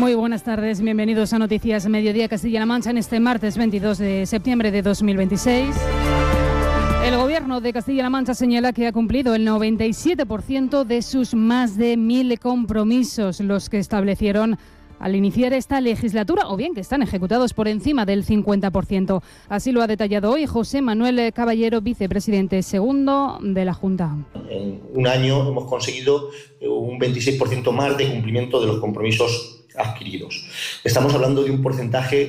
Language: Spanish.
Muy buenas tardes, bienvenidos a Noticias Mediodía Castilla-La Mancha en este martes 22 de septiembre de 2026. El Gobierno de Castilla-La Mancha señala que ha cumplido el 97% de sus más de 1.000 compromisos, los que establecieron al iniciar esta legislatura, o bien que están ejecutados por encima del 50%. Así lo ha detallado hoy José Manuel Caballero, vicepresidente segundo de la Junta. En un año hemos conseguido un 26% más de cumplimiento de los compromisos adquiridos. Estamos hablando de un porcentaje